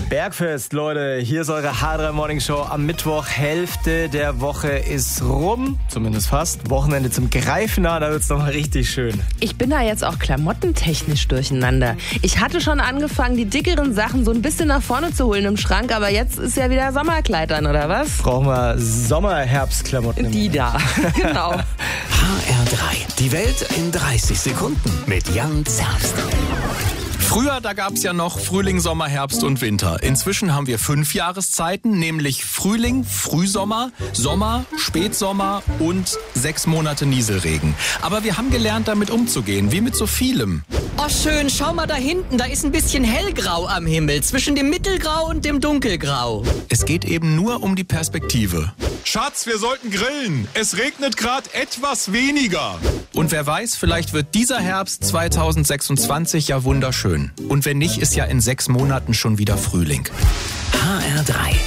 Bergfest, Leute. Hier ist eure H3 Morning Show am Mittwoch. Hälfte der Woche ist rum, zumindest fast. Wochenende zum Greifen nah, da wird's nochmal richtig schön. Ich bin da jetzt auch klamottentechnisch durcheinander. Ich hatte schon angefangen, die dickeren Sachen so ein bisschen nach vorne zu holen im Schrank, aber jetzt ist ja wieder Sommerkleid an, oder was? Brauchen wir Sommer-Herbstklamotten. Die da, genau. HR3, die Welt in 30 Sekunden mit Jan Zerbst. Früher, da gab's ja noch Frühling, Sommer, Herbst und Winter. Inzwischen haben wir 5 Jahreszeiten, nämlich Frühling, Frühsommer, Sommer, Spätsommer und 6 Monate Nieselregen. Aber wir haben gelernt, damit umzugehen, wie mit so vielem. Oh schön, schau mal da hinten, da ist ein bisschen hellgrau am Himmel, zwischen dem Mittelgrau und dem Dunkelgrau. Es geht eben nur um die Perspektive. Schatz, wir sollten grillen. Es regnet gerade etwas weniger. Und wer weiß, vielleicht wird dieser Herbst 2026 ja wunderschön. Und wenn nicht, ist ja in 6 Monaten schon wieder Frühling. HR3,